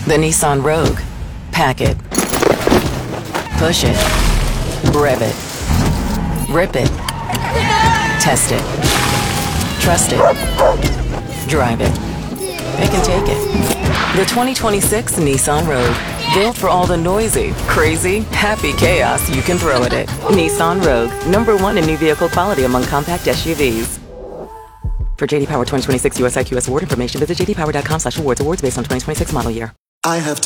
The Nissan Rogue. Pack it. Push it. Rev it. Rip it. Test it. Trust it. Drive it. It can take it. The 2026 Nissan Rogue. Built for all the noisy, crazy, happy chaos you can throw at it. Nissan Rogue. #1 in new vehicle quality among compact SUVs. For JD Power 2026 US IQS award information, visit jdpower.com/awards. Awards based on 2026 model year. I have